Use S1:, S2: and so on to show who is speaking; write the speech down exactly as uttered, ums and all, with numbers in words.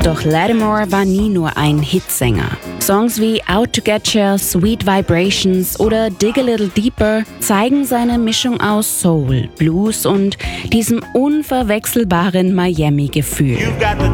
S1: Doch Lattimore war nie nur ein Hitsänger. Songs wie Out to Get Ya, Sweet Vibrations oder Dig a Little Deeper zeigen seine Mischung aus Soul, Blues und diesem unverwechselbaren Miami-Gefühl.